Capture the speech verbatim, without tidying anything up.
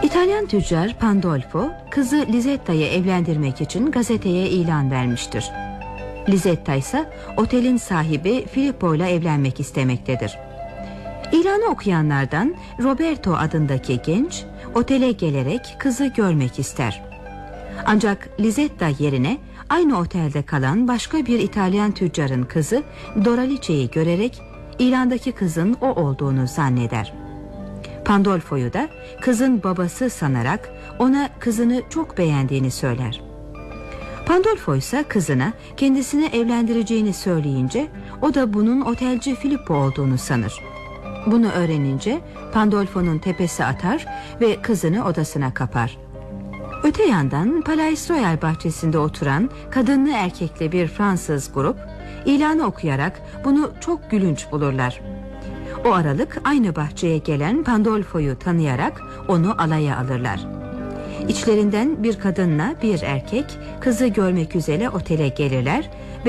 İtalyan tüccar Pandolfo, kızı Lisetta'yı evlendirmek için gazeteye ilan vermiştir. Lisetta ise otelin sahibi Filippo ile evlenmek istemektedir. İlanı okuyanlardan Roberto adındaki genç otele gelerek kızı görmek ister. Ancak Lisetta yerine aynı otelde kalan başka bir İtalyan tüccarın kızı Doralice'yi görerek ilandaki kızın o olduğunu zanneder. Pandolfo'yu da kızın babası sanarak ona kızını çok beğendiğini söyler. Pandolfo ise kızına kendisini evlendireceğini söyleyince o da bunun otelci Filippo olduğunu sanır. Bunu öğrenince Pandolfo'nun tepesi atar ve kızını odasına kapar. Öte yandan Palais Royal bahçesinde oturan kadınlı erkekli bir Fransız grup ilanı okuyarak bunu çok gülünç bulurlar. O aralık aynı bahçeye gelen Pandolfo'yu tanıyarak onu alaya alırlar. İçlerinden bir kadınla bir erkek kızı görmek üzere otele gelirler